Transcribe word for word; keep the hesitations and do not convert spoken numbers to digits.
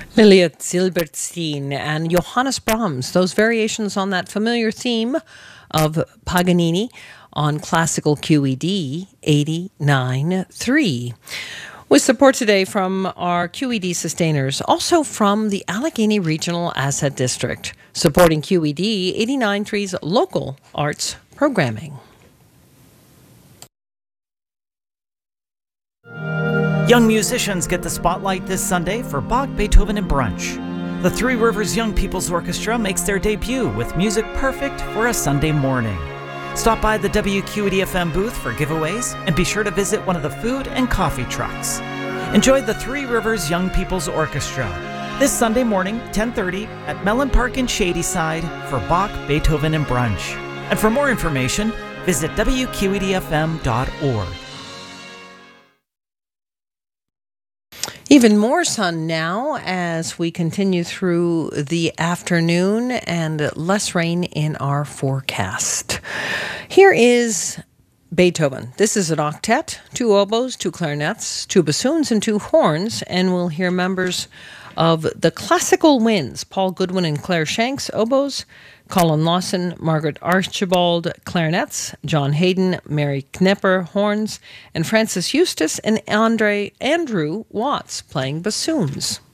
Liliet Silberstein and Johannes Brahms, those variations on that familiar theme of Paganini on classical Q E D eighty-nine point three. With support today from our Q E D sustainers, also from the Allegheny Regional Asset District, supporting Q E D eighty-nine point three's local arts programming. Young musicians get the spotlight this Sunday for Bach, Beethoven, and Brunch. The Three Rivers Young People's Orchestra makes their debut with music perfect for a Sunday morning. Stop by the W Q E D F M booth for giveaways and be sure to visit one of the food and coffee trucks. Enjoy the Three Rivers Young People's Orchestra this Sunday morning, ten thirty, at Mellon Park in Shadyside for Bach, Beethoven, and Brunch. And for more information, visit W Q E D F M dot org. Even more sun now as we continue through the afternoon and less rain in our forecast. Here is Beethoven. This is an octet, two oboes, two clarinets, two bassoons, and two horns, and we'll hear members of the classical winds, Paul Goodwin and Claire Shanks, oboes, Colin Lawson, Margaret Archibald, clarinets, John Hayden, Mary Knepper, horns, and Francis Eustace and Andre Andrew Watts playing bassoons.